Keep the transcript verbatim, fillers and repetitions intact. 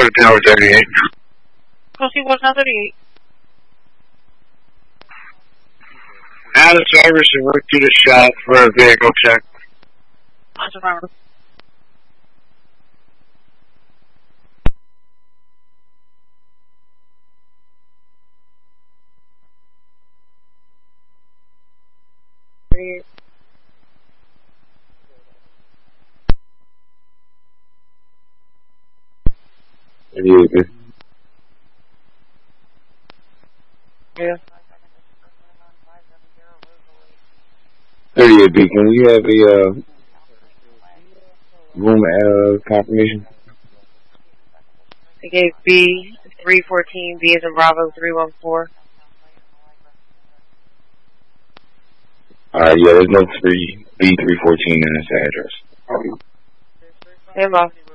Tower thirty-eight. Cosy one thirty-eight. Add a service and work to the shop for a vehicle check. Affirmative. thirty-eight. Yeah. thirty-eight B, can you have a uh, room uh, confirmation? I gave B three fourteen, B as in Bravo three one four. Alright, yeah, there's no three B three fourteen in this address. Stand by.